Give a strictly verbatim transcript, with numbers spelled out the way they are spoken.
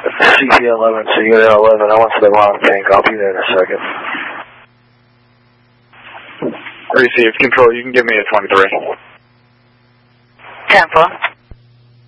C P eleven, so you got eleven. I went to the wrong tank. I'll be there in a second. Received. Control, you can give me a twenty-three. ten four.